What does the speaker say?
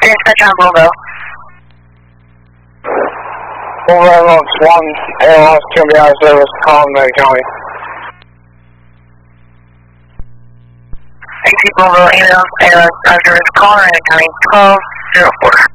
Dispatch on Louisville. Louisville Ambulance 1, Ambulance 2 beyond service, calling Mary County. Thank you, Louisville Ambulance, service, caller in County 1204.